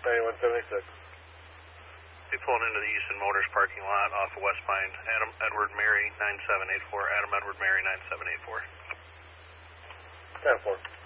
9176. Be pulling into the Easton Motors parking lot off of West Pine. Adam Edward Mary 9784. Adam Edward Mary 9784. 10-4.